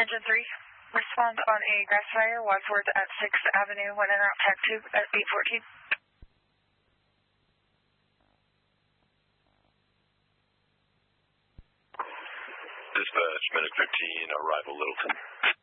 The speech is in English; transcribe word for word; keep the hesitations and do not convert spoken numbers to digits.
Engine three, respond on a grass fire, Wadsworth at sixth Avenue, when en route, T A C two at eight fourteen. Dispatch, Medic fifteen, arrival Littleton.